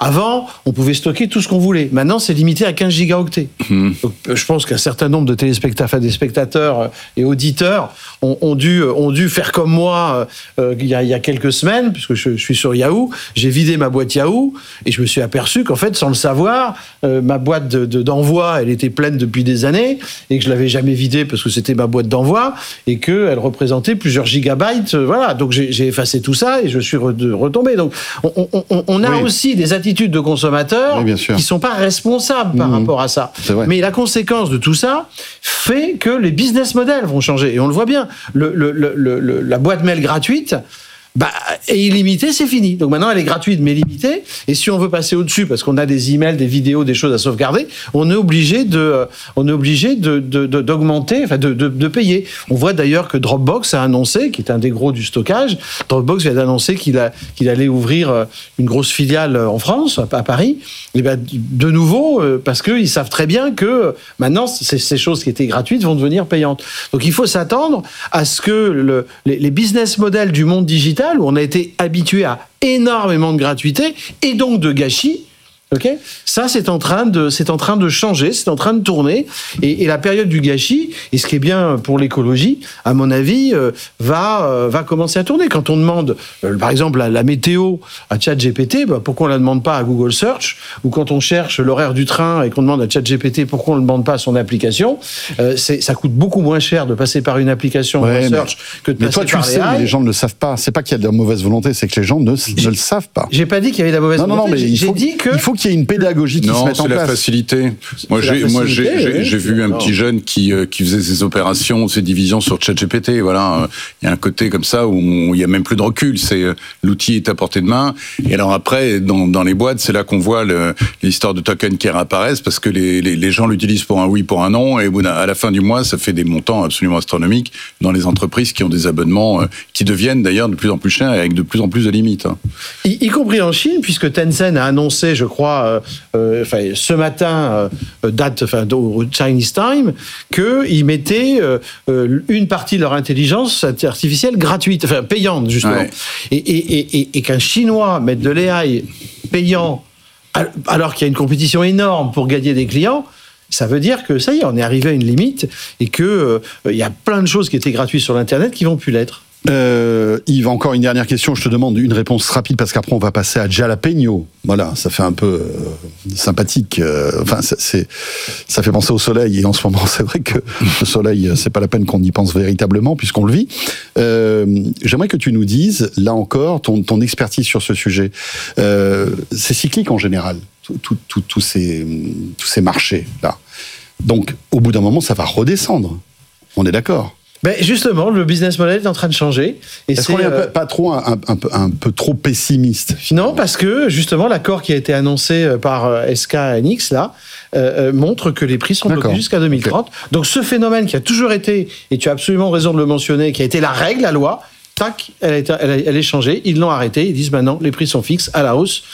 Avant, on pouvait stocker tout ce qu'on voulait. Maintenant, c'est limité à 15 gigaoctets. Donc, je pense qu'un certain nombre de des spectateurs et auditeurs ont dû faire comme moi il y a quelques semaines, puisque je suis sur Yahoo. J'ai vidé ma boîte Yahoo et je me suis aperçu qu'en fait, sans le savoir, ma boîte d'envoi, elle était pleine depuis des années et que je l'avais jamais vidée parce que c'était ma boîte d'envoi et qu'elle représentait plusieurs gigabytes. Voilà, donc j'ai effacé tout ça et je suis retombé. Donc on a aussi des attitudes de consommateurs qui ne sont pas responsables par rapport à ça. Mais la conséquence de tout ça fait que les business models vont changer. Et on le voit bien. La boîte mail gratuite, est illimitée, c'est fini. Donc maintenant, elle est gratuite, mais limitée. Et si on veut passer au-dessus, parce qu'on a des emails, des vidéos, des choses à sauvegarder, on est obligé d'augmenter, enfin de payer. On voit d'ailleurs que Dropbox a annoncé, qui est un des gros du stockage, Dropbox vient d'annoncer qu'il allait ouvrir une grosse filiale en France, à Paris. Et de nouveau, parce qu'ils savent très bien que maintenant, ces choses qui étaient gratuites vont devenir payantes. Donc il faut s'attendre à ce que les business models du monde digital, où on a été habitué à énormément de gratuité et donc de gâchis, ça c'est en train de changer, c'est en train de tourner, et la période du gâchis, et ce qui est bien pour l'écologie, à mon avis, va commencer à tourner. Quand on demande, par exemple, la météo à ChatGPT, pourquoi on la demande pas à Google Search, ou quand on cherche l'horaire du train et qu'on demande à ChatGPT pourquoi on ne le demande pas à son application, ça coûte beaucoup moins cher de passer par une application Search que de passer par Mais toi, tu le sais, mais les gens ne le savent pas. C'est pas qu'il y a de la mauvaise volonté, c'est que les gens ne le savent pas. J'ai pas dit qu'il y avait de la mauvaise volonté. Non, mais il faut qu'il y ait une pédagogie qui se mette en place. Non, c'est la facilité. Moi, j'ai vu un petit jeune qui faisait ses opérations, ses divisions sur ChatGPT. Voilà, il y a un côté comme ça où il y a même plus de recul. C'est l'outil est à portée de main. Et alors après, dans les boîtes, c'est là qu'on voit l'histoire de tokens qui réapparaissent parce que les gens l'utilisent pour un oui, pour un non, et à la fin du mois, ça fait des montants absolument astronomiques dans les entreprises qui ont des abonnements qui deviennent d'ailleurs de plus en plus chers et avec de plus en plus de limites. Y compris en Chine, puisque Tencent a annoncé, je crois, ce matin, au Chinese Time, qu'ils mettaient une partie de leur intelligence artificielle gratuite, payante, justement. Ouais. Et qu'un Chinois mette de l'AI payant, alors qu'il y a une compétition énorme pour gagner des clients, ça veut dire que ça y est, on est arrivé à une limite et qu'il y a plein de choses qui étaient gratuites sur l'Internet qui ne vont plus l'être. Yves, encore une dernière question. Je te demande une réponse rapide parce qu'après on va passer à Jalapeno. Voilà, ça fait un peu sympathique. Ça fait penser au soleil. Et en ce moment, c'est vrai que le soleil, c'est pas la peine qu'on y pense véritablement puisqu'on le vit. J'aimerais que tu nous dises, là encore, ton expertise sur ce sujet. C'est cyclique en général, tous ces marchés là. Donc, au bout d'un moment, ça va redescendre. On est d'accord? Justement, le business model est en train de changer. Est-ce qu'on n'est pas trop un peu trop pessimiste? Non, parce que justement, l'accord qui a été annoncé par SK Hynix là montre que les prix sont bloqués jusqu'à 2030. Okay. Donc ce phénomène qui a toujours été, et tu as absolument raison de le mentionner, qui a été la règle, la loi, tac, elle est changée. Ils l'ont arrêté. Ils disent maintenant les prix sont fixes à la hausse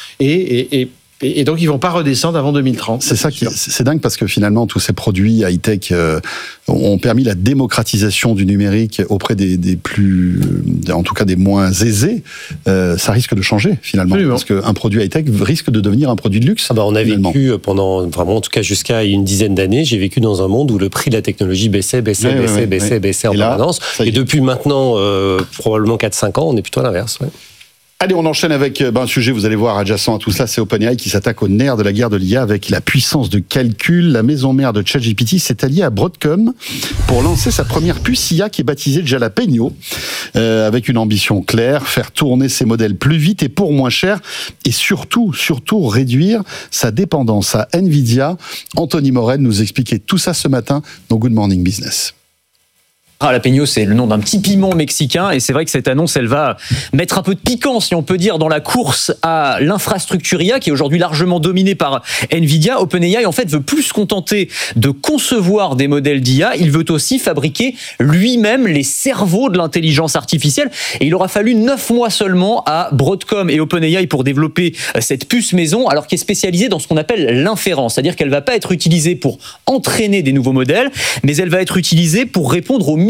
et donc, ils ne vont pas redescendre avant 2030. C'est dingue parce que finalement, tous ces produits high-tech ont permis la démocratisation du numérique auprès des plus, en tout cas des moins aisés. Ça risque de changer finalement. Absolument. Parce qu'un produit high-tech risque de devenir un produit de luxe. On a vécu pendant, vraiment, en tout cas jusqu'à une dizaine d'années, j'ai vécu dans un monde où le prix de la technologie baissait en permanence. Et depuis maintenant, probablement 4-5 ans, on est plutôt à l'inverse. Ouais. Allez, on enchaîne avec un sujet, vous allez voir, adjacent à tout cela, c'est OpenAI qui s'attaque au nerf de la guerre de l'IA avec la puissance de calcul. La maison mère de ChatGPT s'est alliée à Broadcom pour lancer sa première puce IA qui est baptisée Jalapeno, avec une ambition claire, faire tourner ses modèles plus vite et pour moins cher, et surtout réduire sa dépendance à Nvidia. Anthony Morel nous expliquait tout ça ce matin dans Good Morning Business. Jalapeno, c'est le nom d'un petit piment mexicain et c'est vrai que cette annonce, elle va mettre un peu de piquant, si on peut dire, dans la course à l'infrastructure IA qui est aujourd'hui largement dominée par Nvidia. OpenAI, en fait, veut plus se contenter de concevoir des modèles d'IA, il veut aussi fabriquer lui-même les cerveaux de l'intelligence artificielle et il aura fallu 9 mois seulement à Broadcom et OpenAI pour développer cette puce maison, alors qui est spécialisée dans ce qu'on appelle l'inférence, c'est-à-dire qu'elle va pas être utilisée pour entraîner des nouveaux modèles, mais elle va être utilisée pour répondre aux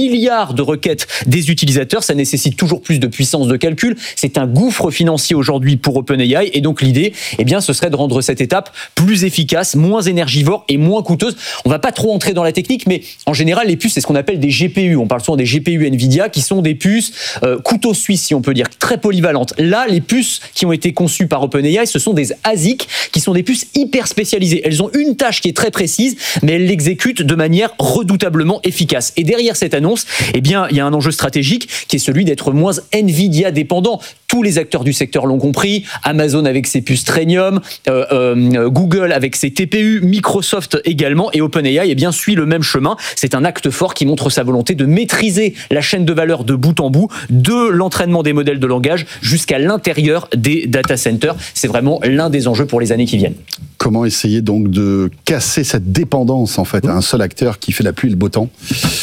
milliards de requêtes des utilisateurs. Ça nécessite toujours plus de puissance de calcul. C'est un gouffre financier aujourd'hui pour OpenAI. Et donc l'idée, ce serait de rendre cette étape plus efficace, moins énergivore et moins coûteuse. On va pas trop entrer dans la technique, mais en général, les puces, c'est ce qu'on appelle des GPU. On parle souvent des GPU Nvidia, qui sont des puces couteau suisse, si on peut dire, très polyvalentes. Là, les puces qui ont été conçues par OpenAI, ce sont des ASIC, qui sont des puces hyper spécialisées. Elles ont une tâche qui est très précise, mais elles l'exécutent de manière redoutablement efficace. Et derrière cette annonce, il y a un enjeu stratégique qui est celui d'être moins Nvidia dépendant. Tous les acteurs du secteur l'ont compris. Amazon avec ses puces Trainium, Google avec ses TPU, Microsoft également, et OpenAI suit le même chemin. C'est un acte fort qui montre sa volonté de maîtriser la chaîne de valeur de bout en bout, de l'entraînement des modèles de langage jusqu'à l'intérieur des data centers. C'est vraiment l'un des enjeux pour les années qui viennent. Comment essayer donc de casser cette dépendance en fait à un seul acteur qui fait la pluie et le beau temps.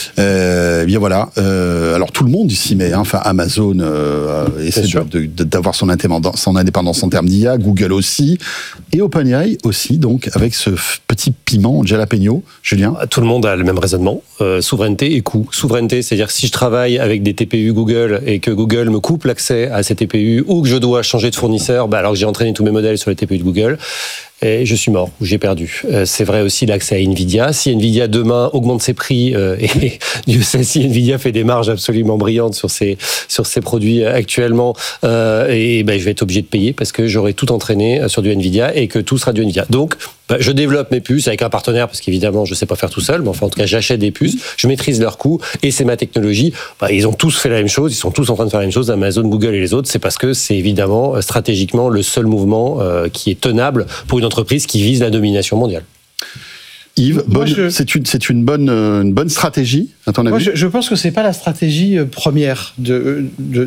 Alors tout le monde s'y met. Enfin Amazon essaie d'avoir son indépendance en termes d'IA, Google aussi, et OpenAI aussi. Donc avec ce petit piment jalapeno, Julien. Tout le monde a le même raisonnement. Souveraineté et coût. Souveraineté, c'est-à-dire que si je travaille avec des TPU Google et que Google me coupe l'accès à ces TPU ou que je dois changer de fournisseur, alors que j'ai entraîné tous mes modèles sur les TPU de Google. Et je suis mort, ou j'ai perdu. C'est vrai aussi l'accès à Nvidia. Si Nvidia demain augmente ses prix, et Dieu sait si Nvidia fait des marges absolument brillantes sur ses produits actuellement, je vais être obligé de payer parce que j'aurai tout entraîné sur du Nvidia et que tout sera du Nvidia. Donc, je développe mes puces avec un partenaire parce qu'évidemment, je sais pas faire tout seul, mais enfin, en tout cas, j'achète des puces, je maîtrise leurs coûts et c'est ma technologie. Ils ont tous fait la même chose, ils sont tous en train de faire la même chose, Amazon, Google et les autres. C'est parce que c'est évidemment stratégiquement le seul mouvement qui est tenable pour une entreprise qui vise la domination mondiale. Yves, c'est une bonne stratégie, à ton avis ? Moi, je pense que c'est pas la stratégie première de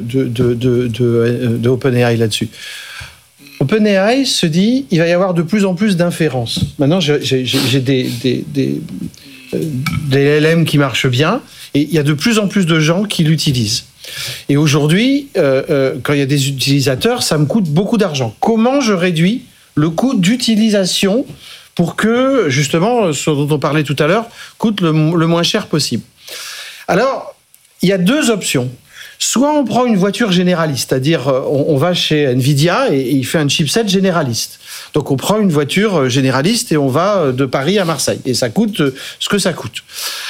OpenAI là-dessus. OpenAI se dit, il va y avoir de plus en plus d'inférences. Maintenant, j'ai des LLM qui marchent bien, et il y a de plus en plus de gens qui l'utilisent. Et aujourd'hui, quand il y a des utilisateurs, ça me coûte beaucoup d'argent. Comment je réduis le coût d'utilisation pour que, justement, ce dont on parlait tout à l'heure, coûte le moins cher possible? Alors, il y a deux options. Soit on prend une voiture généraliste, c'est-à-dire on va chez Nvidia et il fait un chipset généraliste. Donc on prend une voiture généraliste et on va de Paris à Marseille. Et ça coûte ce que ça coûte.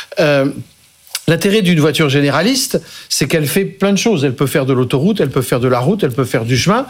L'intérêt d'une voiture généraliste, c'est qu'elle fait plein de choses. Elle peut faire de l'autoroute, elle peut faire de la route, elle peut faire du chemin.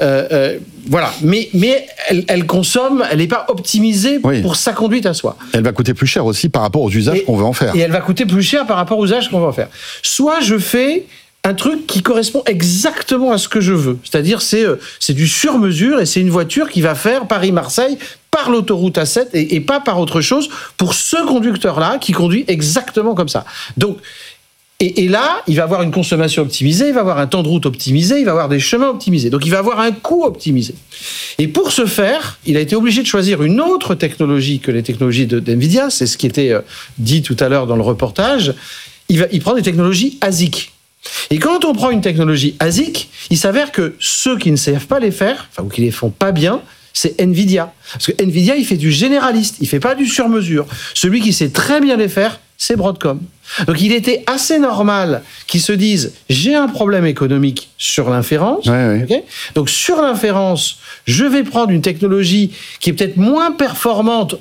Voilà. Mais elle consomme, elle n'est pas optimisée pour sa conduite à soi. Elle va coûter plus cher aussi par rapport aux usages qu'on veut en faire. Et elle va coûter plus cher par rapport aux usages qu'on va en faire. Soit je fais un truc qui correspond exactement à ce que je veux. C'est-à-dire, c'est du sur-mesure et c'est une voiture qui va faire Paris-Marseille par l'autoroute A7 et pas par autre chose pour ce conducteur-là qui conduit exactement comme ça. Donc, et là, il va avoir une consommation optimisée, il va avoir un temps de route optimisé, il va avoir des chemins optimisés. Donc, il va avoir un coût optimisé. Et pour ce faire, il a été obligé de choisir une autre technologie que les technologies d'NVIDIA. C'est ce qui était dit tout à l'heure dans le reportage. Il prend des technologies ASIC. Et quand on prend une technologie ASIC, il s'avère que ceux qui ne savent pas les faire, ou qui les font pas bien, c'est Nvidia. Parce que Nvidia, il fait du généraliste, il fait pas du sur-mesure. Celui qui sait très bien les faire, c'est Broadcom. Donc il était assez normal qu'ils se disent, j'ai un problème économique sur l'inférence. Okay, donc sur l'inférence, je vais prendre une technologie qui est peut-être moins performante.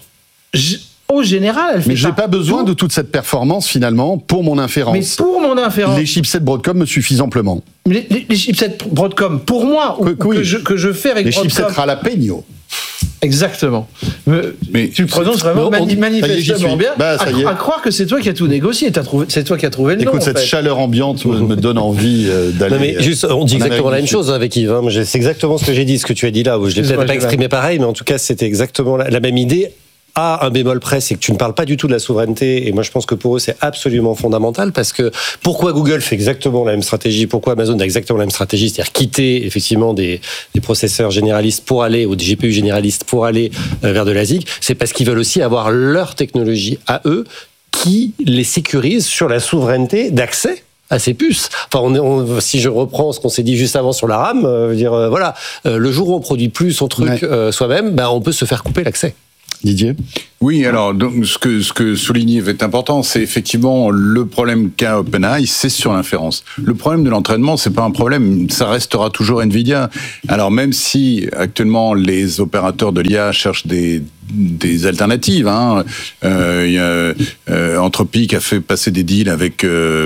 Au général, elle fait. Mais j'ai pas besoin de toute cette performance finalement pour mon inférence. Mais pour mon inférence, les chipsets Broadcom me suffisent amplement. Les chipsets Broadcom, pour moi, que je fais avec les Broadcom. Les chipsets Jalapeno. Exactement. Mais tu le prononces vraiment manifestement bien. À croire que c'est toi qui as tout négocié. C'est toi qui as trouvé le nom. Écoute, cette chaleur ambiante me donne envie d'aller. Non, mais juste, on dit exactement la même chose avec Yves. C'est exactement ce que j'ai dit, ce que tu as dit là. Je l'ai peut-être pas exprimé pareil, mais en tout cas, c'était exactement la même idée. Un bémol près, c'est que tu ne parles pas du tout de la souveraineté, et moi je pense que pour eux c'est absolument fondamental, parce que pourquoi Google fait exactement la même stratégie, pourquoi Amazon a exactement la même stratégie, c'est-à-dire quitter effectivement des processeurs généralistes pour aller, ou des GPU généralistes pour aller vers de l'ASIC, c'est parce qu'ils veulent aussi avoir leur technologie à eux qui les sécurise sur la souveraineté d'accès à ces puces. Enfin, si je reprends ce qu'on s'est dit juste avant sur la RAM, le jour où on produit plus son truc soi-même, on peut se faire couper l'accès. Didier ? Oui, alors donc ce que souligner est important, c'est effectivement le problème qu'a OpenAI, c'est sur l'inférence. Le problème de l'entraînement, c'est pas un problème, ça restera toujours Nvidia. Alors même si actuellement les opérateurs de l'IA cherchent des alternatives, hein. Y a Anthropic a fait passer des deals avec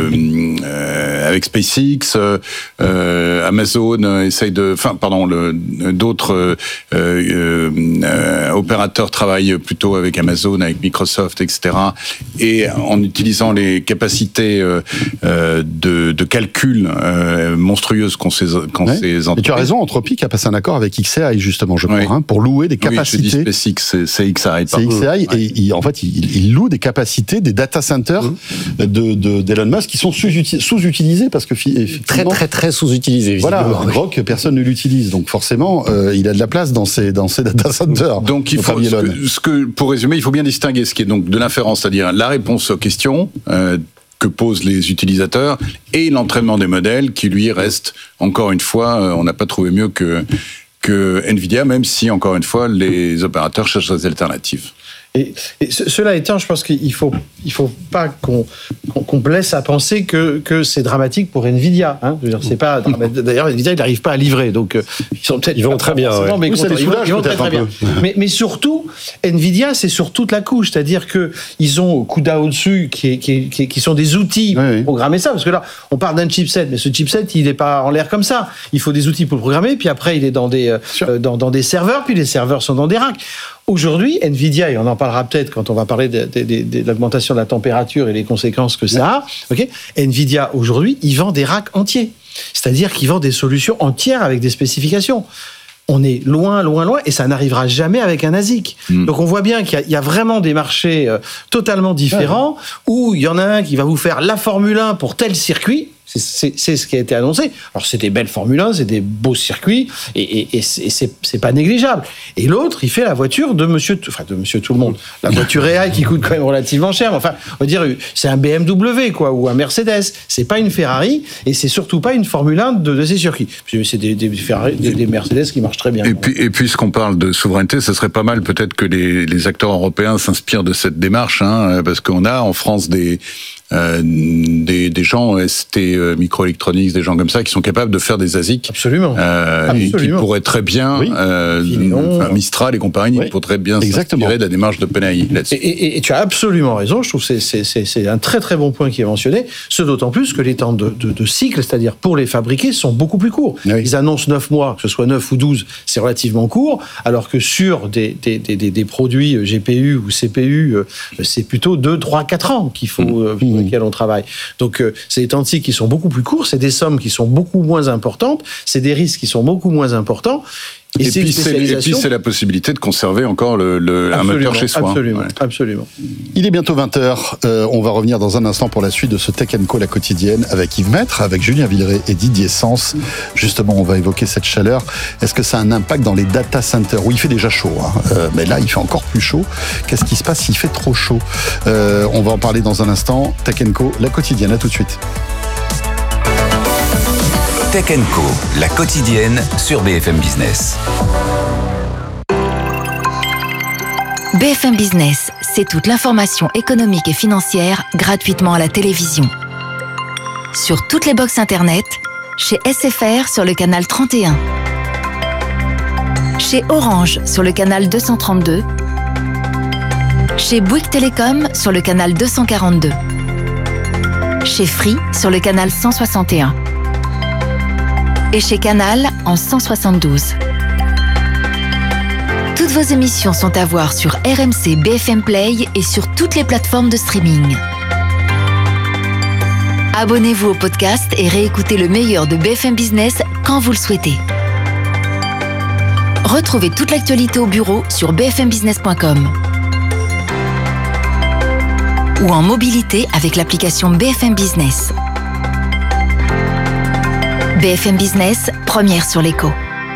SpaceX, Amazon essaye d'autres opérateurs travaillent plutôt avec Amazon, avec Microsoft, etc. Et en utilisant les capacités de calcul monstrueuses qu'ont ces entreprises. Et tu as raison, Anthropic a passé un accord avec XAI justement, je crois, hein, pour louer des capacités. Oui, je dis SpaceX, c'est XAI. C'est XAI, et en fait, il loue des capacités, des data centers d'Elon Musk qui sont sous-utilisés parce que très sous-utilisés. Voilà, Grok, personne ne l'utilise, donc forcément, il a de la place dans ces data centers. Donc il faut, pour résumer, il faut bien distinguer ce qui est donc de l'inférence, c'est-à-dire la réponse aux questions que posent les utilisateurs et l'entraînement des modèles qui lui reste, encore une fois, on n'a pas trouvé mieux que Nvidia, même si, encore une fois, les opérateurs cherchent des alternatives. Et cela étant, je pense qu'il faut pas qu'on blesse à penser que c'est dramatique pour Nvidia. Hein. Je veux dire, c'est pas. D'ailleurs, Nvidia, il n'arrive pas à livrer, donc ils vont très bien. Ouais. Mais ils vont très bien. Mais surtout, Nvidia, c'est sur toute la couche, c'est-à-dire que ils ont CUDA au-dessus, qui sont des outils pour programmer ça, parce que là, on parle d'un chipset, mais ce chipset, il n'est pas en l'air comme ça. Il faut des outils pour le programmer, puis après, il est dans des serveurs, puis les serveurs sont dans des racks. Aujourd'hui, Nvidia, et on en parlera peut-être quand on va parler de l'augmentation de la température et les conséquences que ça a, Nvidia, aujourd'hui, il vend des racks entiers. C'est-à-dire qu'il vend des solutions entières avec des spécifications. On est loin, et ça n'arrivera jamais avec un ASIC. Donc on voit bien qu'il y a vraiment des marchés totalement différents, où il y en a un qui va vous faire la Formule 1 pour tel circuit. C'est ce qui a été annoncé. Alors c'est des belles Formule 1, c'est des beaux circuits, et c'est pas négligeable. Et l'autre, il fait la voiture de Monsieur Tout le Monde. La voiture AI qui coûte quand même relativement cher. Enfin, on va dire, c'est un BMW quoi, ou un Mercedes. C'est pas une Ferrari, et c'est surtout pas une Formule 1 de ces circuits. C'est des Ferrari, des Mercedes qui marchent très bien. Et puisqu'on parle de souveraineté, ce serait pas mal peut-être que les acteurs européens s'inspirent de cette démarche, hein, parce qu'on a en France des gens, ST Microelectronics, des gens comme ça, qui sont capables de faire des ASIC. Absolument. Et qui pourraient très bien, Mistral et compagnie, pourraient bien s'inspirer de la démarche d'OpenAI là-dessus. Et tu as absolument raison, je trouve que c'est un très très bon point qui est mentionné, ce d'autant plus que les temps de cycle, c'est-à-dire pour les fabriquer, sont beaucoup plus courts. Oui. Ils annoncent 9 mois, que ce soit 9 ou 12, c'est relativement court, alors que sur des produits GPU ou CPU, c'est plutôt 2, 3, 4 ans qu'il faut... Sur lesquels on travaille. Donc, c'est des temps de cycle qui sont beaucoup plus courts, c'est des sommes qui sont beaucoup moins importantes, c'est des risques qui sont beaucoup moins importants. Et puis c'est la possibilité de conserver encore un moteur chez soi. Absolument. Il est bientôt 20h. On va revenir dans un instant pour la suite de ce Tech & Co, la quotidienne, avec Yves Maître, avec Julien Villeray et Didier Sens. Justement, on va évoquer cette chaleur. Est-ce que ça a un impact dans les data centers où il fait déjà chaud, hein, mais là, il fait encore plus chaud. Qu'est-ce qui se passe s'il fait trop chaud? On va en parler dans un instant. Tech & Co, la quotidienne. À tout de suite. Tech & Co, la quotidienne sur BFM Business. BFM Business, c'est toute l'information économique et financière gratuitement à la télévision. Sur toutes les box internet, chez SFR sur le canal 31, chez Orange sur le canal 232, chez Bouygues Télécom sur le canal 242, chez Free sur le canal 161. Et chez Canal en 172. Toutes vos émissions sont à voir sur RMC BFM Play et sur toutes les plateformes de streaming. Abonnez-vous au podcast et réécoutez le meilleur de BFM Business quand vous le souhaitez. Retrouvez toute l'actualité au bureau sur bfmbusiness.com ou en mobilité avec l'application BFM Business. BFM Business, première sur l'écho.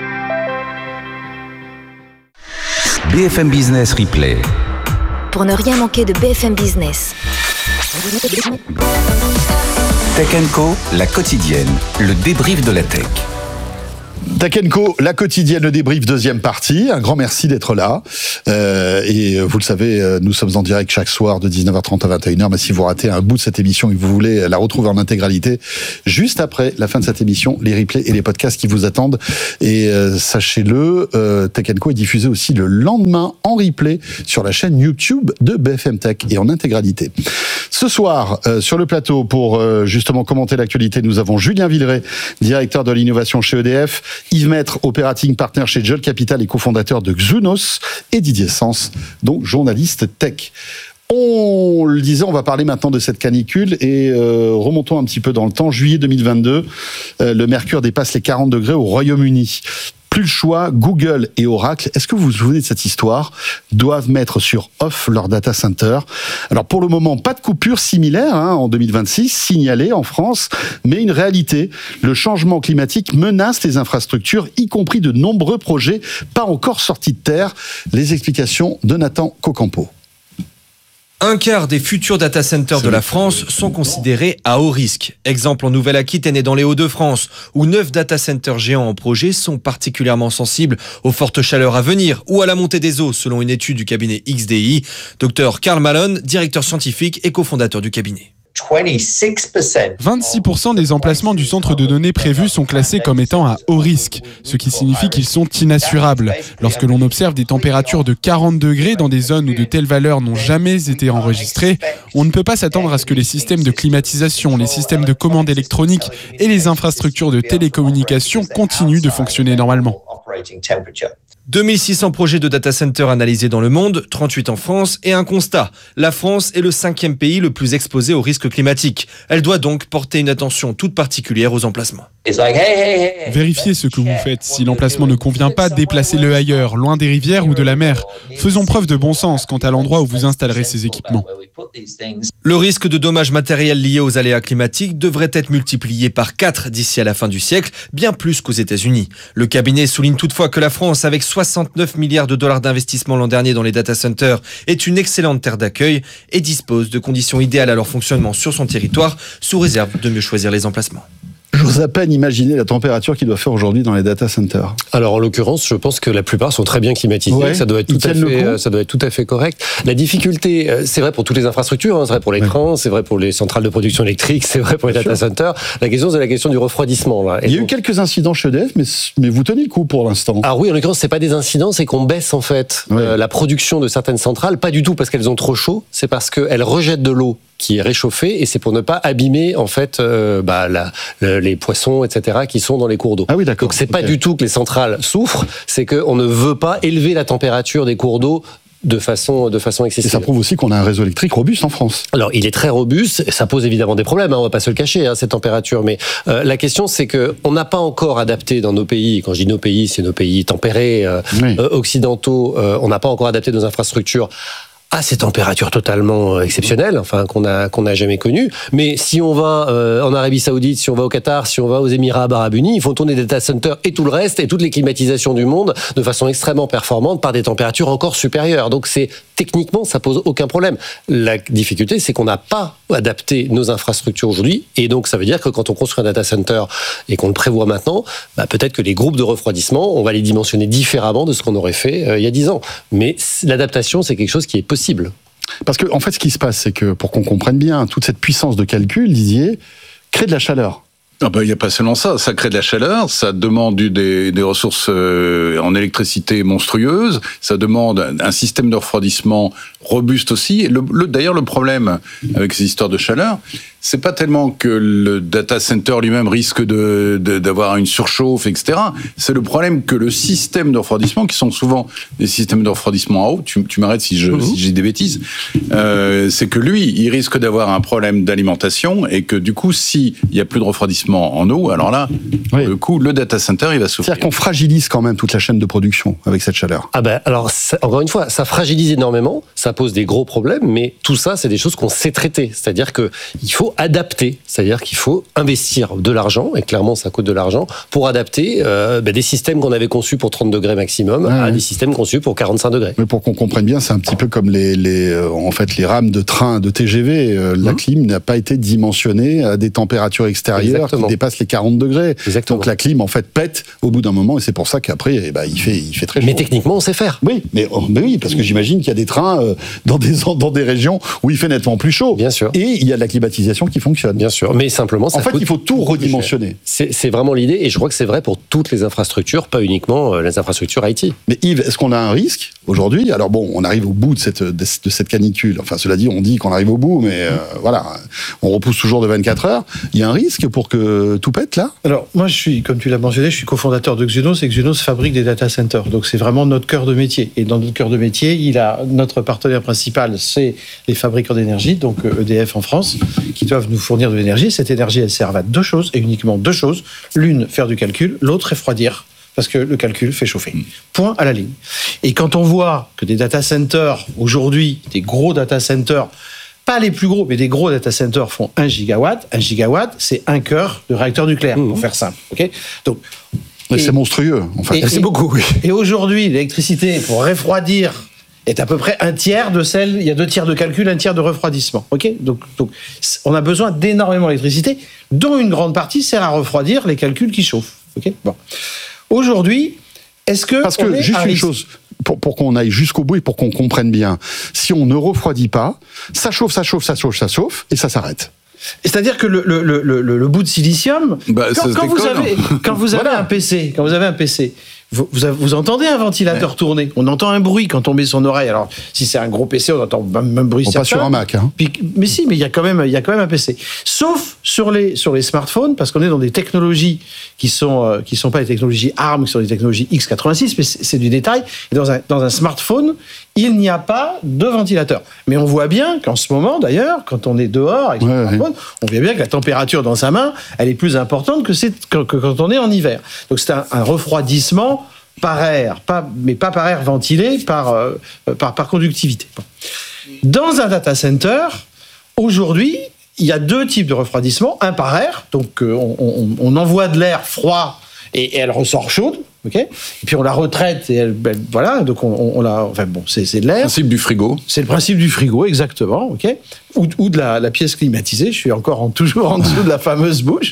BFM Business Replay. Pour ne rien manquer de BFM Business. Tech & Co, la quotidienne, le débrief de la tech. Tech & Co, la quotidienne, le débrief, deuxième partie. Un grand merci d'être là. Et vous le savez, nous sommes en direct chaque soir de 19h30 à 21h. Mais si vous ratez un bout de cette émission et que vous voulez la retrouver en intégralité, juste après la fin de cette émission, les replays et les podcasts qui vous attendent. Et sachez-le, Tech & Co est diffusé aussi le lendemain en replay sur la chaîne YouTube de BFM Tech et en intégralité. Ce soir, sur le plateau, pour justement commenter l'actualité, nous avons Julien Villeray, directeur de l'innovation chez EDF, Yves Maître, operating partner chez Jolt Capital et cofondateur de Xunos, et Didier Sens, donc journaliste tech. On le disait, on va parler maintenant de cette canicule et remontons un petit peu dans le temps. Juillet 2022, le mercure dépasse les 40 degrés au Royaume-Uni. Plus le choix, Google et Oracle, est-ce que vous vous souvenez de cette histoire, doivent mettre sur off leur data center. Alors pour le moment, pas de coupure similaire en 2026, signalée en France, mais une réalité. Le changement climatique menace les infrastructures, y compris de nombreux projets pas encore sortis de terre. Les explications de Nathan Cocampo. Un quart des futurs data centers de la France sont considérés à haut risque. Exemple en Nouvelle-Aquitaine et dans les Hauts-de-France, où 9 data centers géants en projet sont particulièrement sensibles aux fortes chaleurs à venir ou à la montée des eaux, selon une étude du cabinet XDI. Dr Karl Malone, directeur scientifique et cofondateur du cabinet. 26% des emplacements du centre de données prévus sont classés comme étant à haut risque, ce qui signifie qu'ils sont inassurables. Lorsque l'on observe des températures de 40 degrés dans des zones où de telles valeurs n'ont jamais été enregistrées, on ne peut pas s'attendre à ce que les systèmes de climatisation, les systèmes de commande électronique et les infrastructures de télécommunication continuent de fonctionner normalement. 2600 projets de data center analysés dans le monde, 38 en France, et un constat. La France est le 5e pays le plus exposé aux risques climatiques. Elle doit donc porter une attention toute particulière aux emplacements. Vérifiez ce que vous faites. Si l'emplacement ne convient pas, déplacez-le ailleurs, loin des rivières ou de la mer. Faisons preuve de bon sens quant à l'endroit où vous installerez ces équipements. Le risque de dommages matériels liés aux aléas climatiques devrait être multiplié par 4 d'ici à la fin du siècle, bien plus qu'aux États-Unis. Le cabinet souligne toutefois que la France, avec 69 milliards de dollars d'investissement l'an dernier dans les data centers, est une excellente terre d'accueil et dispose de conditions idéales à leur fonctionnement sur son territoire, sous réserve de mieux choisir les emplacements. J'ose à peine imaginer la température qu'il doit faire aujourd'hui dans les data centers. Alors en l'occurrence, je pense que la plupart sont très bien climatisés. Ouais, ça doit être tout à fait correct. La difficulté, c'est vrai pour toutes les infrastructures, c'est vrai pour les trains, c'est vrai pour les centrales de production électrique, c'est vrai pour les data centers. La question, c'est la question du refroidissement. Là. Il y a eu quelques incidents chez EDF, mais vous tenez le coup pour l'instant. Ah oui, en l'occurrence, c'est pas des incidents, c'est qu'on baisse en fait la production de certaines centrales, pas du tout parce qu'elles ont trop chaud, c'est parce qu'elles rejettent de l'eau qui est réchauffé, et c'est pour ne pas abîmer en fait les poissons, etc., qui sont dans les cours d'eau. Ah oui, d'accord. Donc c'est pas du tout que les centrales souffrent, c'est qu'on ne veut pas élever la température des cours d'eau de façon excessive. Et ça prouve aussi qu'on a un réseau électrique robuste en France. Alors, il est très robuste, et ça pose évidemment des problèmes, on va pas se le cacher, cette température, mais la question c'est que on n'a pas encore adapté dans nos pays, et quand je dis nos pays, c'est nos pays tempérés, occidentaux, on n'a pas encore adapté nos infrastructures à ces températures totalement exceptionnelles, enfin qu'on a jamais connues. Mais si on va en Arabie Saoudite, si on va au Qatar, si on va aux Émirats Arabes Unis, ils font tourner des data centers et tout le reste et toutes les climatisations du monde de façon extrêmement performante par des températures encore supérieures. Donc c'est techniquement, ça pose aucun problème. La difficulté, c'est qu'on n'a pas adapté nos infrastructures aujourd'hui, et donc ça veut dire que quand on construit un data center et qu'on le prévoit maintenant, peut-être que les groupes de refroidissement, on va les dimensionner différemment de ce qu'on aurait fait il y a 10 ans. Mais l'adaptation, c'est quelque chose qui est possible. Parce que en fait, ce qui se passe, c'est que pour qu'on comprenne bien, toute cette puissance de calcul, Didier, crée de la chaleur. Il n'y a pas seulement ça, ça crée de la chaleur, ça demande des ressources en électricité monstrueuses, ça demande un système de refroidissement robuste aussi. D'ailleurs, le problème avec ces histoires de chaleur, c'est pas tellement que le data center lui-même risque d'avoir une surchauffe, etc. C'est le problème que le système de refroidissement, qui sont souvent des systèmes de refroidissement à eau, tu m'arrêtes si j'ai des bêtises, c'est que lui, il risque d'avoir un problème d'alimentation et que du coup, s'il y a plus de refroidissement en eau, alors là, le coup, le data center, il va souffrir. C'est-à-dire qu'on fragilise quand même toute la chaîne de production avec cette chaleur. Alors, encore une fois, ça fragilise énormément, ça pose des gros problèmes, mais tout ça, c'est des choses qu'on sait traiter. C'est-à-dire qu'il faut faut adapter, c'est-à-dire qu'il faut investir de l'argent, et clairement ça coûte de l'argent, pour adapter des systèmes qu'on avait conçus pour 30 degrés maximum à des systèmes conçus pour 45 degrés. Mais pour qu'on comprenne bien, c'est un petit peu comme les rames de train, de TGV. La clim n'a pas été dimensionnée à des températures extérieures qui dépassent les 40 degrés. Exactement. Donc la clim, en fait, pète au bout d'un moment, et c'est pour ça qu'après, il fait très chaud. Mais techniquement, on sait faire. Oui, mais oui, parce que j'imagine qu'il y a des trains dans des régions où il fait nettement plus chaud. Bien sûr. Et il y a de la climatisation qui fonctionne. Bien sûr. Mais simplement, ça il faut tout redimensionner. C'est vraiment l'idée, et je crois que c'est vrai pour toutes les infrastructures, pas uniquement les infrastructures IT. Mais Yves, est-ce qu'on a un risque aujourd'hui? Alors bon, on arrive au bout de cette canicule. Enfin, cela dit, on dit qu'on arrive au bout, mais voilà, on repousse toujours de 24 heures. Il y a un risque pour que tout pète là? Alors, moi, comme tu l'as mentionné, je suis cofondateur de Xunos, et Xunos fabrique des data centers. Donc, c'est vraiment notre cœur de métier. Et dans notre cœur de métier, notre partenaire principal, c'est les fabricants d'énergie, donc EDF en France, qui doivent nous fournir de l'énergie. Cette énergie, elle sert à deux choses, et uniquement deux choses. L'une, faire du calcul, l'autre, refroidir. Parce que le calcul fait chauffer. Point à la ligne. Et quand on voit que des data centers, aujourd'hui, des gros data centers, pas les plus gros, mais des gros data centers font 1 gigawatt. 1 gigawatt, c'est un cœur de réacteur nucléaire, pour faire simple. Okay, donc, c'est monstrueux, en fait. C'est beaucoup, oui. Et aujourd'hui, l'électricité, pour refroidir, est à peu près un tiers de celle... Il y a 2 tiers de calcul, 1 tiers de refroidissement. Okay, donc, on a besoin d'énormément d'électricité, dont une grande partie sert à refroidir les calculs qui chauffent. Okay, bon. Aujourd'hui, est-ce que... Parce que, juste une chose, pour qu'on aille jusqu'au bout et pour qu'on comprenne bien, si on ne refroidit pas, ça chauffe, et ça s'arrête. C'est-à-dire que le bout de silicium, quand vous avez un PC, vous entendez un ventilateur tourner. On entend un bruit quand on met son oreille. Alors, si c'est un gros PC, on entend même bruit certain. Pas sur un Mac. Hein. Mais il y a quand même un PC. Sauf sur les smartphones, parce qu'on est dans des technologies qui sont pas des technologies ARM, qui sont des technologies x86, mais c'est du détail. Et dans un smartphone, il n'y a pas de ventilateur. Mais on voit bien qu'en ce moment, d'ailleurs, quand on est dehors avec son smartphone, on voit bien que la température dans sa main, elle est plus importante que quand on est en hiver. Donc c'est un refroidissement par air, mais pas par air ventilé, par conductivité. Dans un data center, aujourd'hui, il y a 2 types de refroidissement. Un par air, donc on envoie de l'air froid et elle ressort chaude. Okay, et puis on la retraite et voilà, donc on la, enfin bon, c'est de l'air. Le principe du frigo. C'est le principe du frigo, exactement, ok. Ou de la pièce climatisée. Je suis toujours en dessous de la fameuse bouche.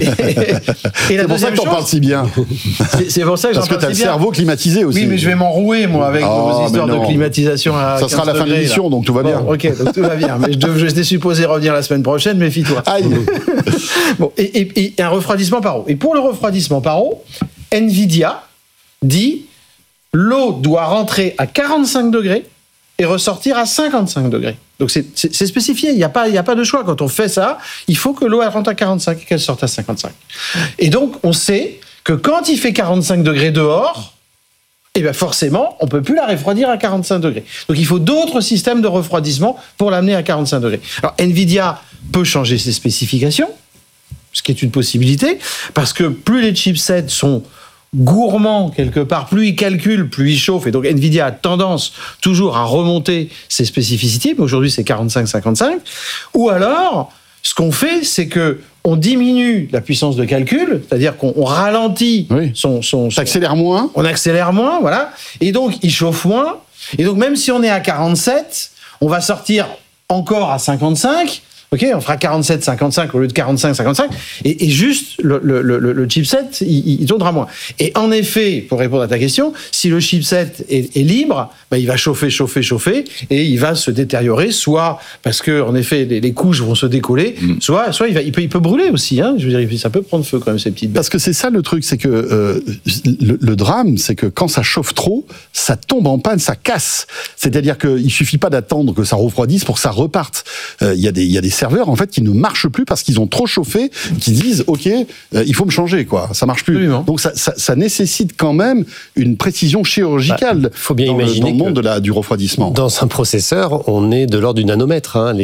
C'est pour ça que t'en parles si bien. C'est pour ça que j'en parle si bien. Parce que t'as le cerveau climatisé aussi. Oui, mais je vais m'enrouer moi avec vos histoires de climatisation. Ça sera la fin de l'émission, donc tout va bien. Ok, donc tout va bien. Mais j'étais supposé revenir la semaine prochaine, méfie-toi. Aïe. Bon, et un refroidissement par eau. Et pour le refroidissement par eau, Nvidia dit l'eau doit rentrer à 45 degrés et ressortir à 55 degrés. Donc c'est spécifié, il n'y a pas de choix. Quand on fait ça, il faut que l'eau elle rentre à 45 et qu'elle sorte à 55. Et donc on sait que quand il fait 45 degrés dehors, eh bien forcément, on ne peut plus la refroidir à 45 degrés. Donc il faut d'autres systèmes de refroidissement pour l'amener à 45 degrés. Alors Nvidia peut changer ses spécifications, ce qui est une possibilité, parce que plus les chipsets sont gourmands quelque part, plus ils calculent, plus ils chauffent, et donc Nvidia a tendance toujours à remonter ses spécificités, mais aujourd'hui c'est 45-55, ou alors, ce qu'on fait, c'est que on diminue la puissance de calcul, c'est-à-dire qu'on ralentit son accélère moins. On accélère moins, voilà, et donc il chauffe moins, et donc même si on est à 47, on va sortir encore à 55, ok, on fera 47-55 au lieu de 45-55, et juste le chipset, il tournera moins. Et en effet, pour répondre à ta question, si le chipset est libre, il va chauffer, et il va se détériorer, soit parce que en effet les couches vont se décoller, soit il peut brûler aussi. Hein, je veux dire, ça peut prendre feu quand même ces petites bêtes. Parce que c'est ça le truc, c'est que le drame, c'est que quand ça chauffe trop, ça tombe en panne, ça casse. C'est-à-dire qu'il suffit pas d'attendre que ça refroidisse pour que ça reparte. Il y a des serveurs en fait qui ne marchent plus parce qu'ils ont trop chauffé, qui disent ok, il faut me changer quoi, ça marche plus. Absolument. Donc ça nécessite quand même une précision chirurgicale. Faut bien imaginer dans le monde du refroidissement. Dans un processeur, on est de l'ordre du nanomètre, hein,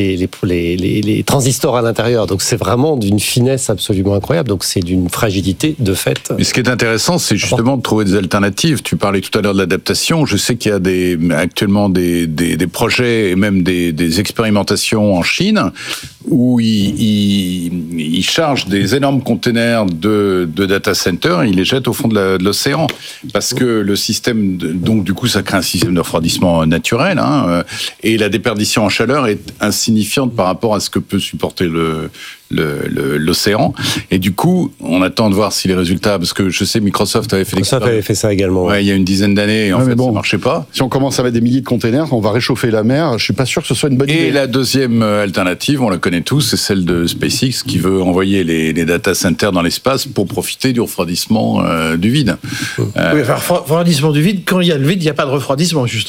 les transistors à l'intérieur. Donc c'est vraiment d'une finesse absolument incroyable. Donc c'est d'une fragilité de fait. Mais ce qui est intéressant, c'est justement de trouver des alternatives. Tu parlais tout à l'heure de l'adaptation. Je sais qu'il y a actuellement des projets et même des expérimentations en Chine où il charge des énormes containers de data centers et il les jette au fond de l'océan. Parce que le système, donc du coup, ça crée un système de refroidissement naturel, et la déperdition en chaleur est insignifiante par rapport à ce que peut supporter l'océan. Et du coup, on attend de voir si les résultats, parce que je sais Microsoft avait fait ça également. Ouais, il y a une dizaine d'années, et en fait, ça marchait pas. Si on commence à mettre des milliers de containers, on va réchauffer la mer. Je suis pas sûr que ce soit une bonne idée. Et la deuxième alternative, on la connaît tous, c'est celle de SpaceX qui veut envoyer les data centers dans l'espace pour profiter du refroidissement du vide. Oui, refroidissement du vide, quand il y a le vide, il n'y a pas de refroidissement, justement.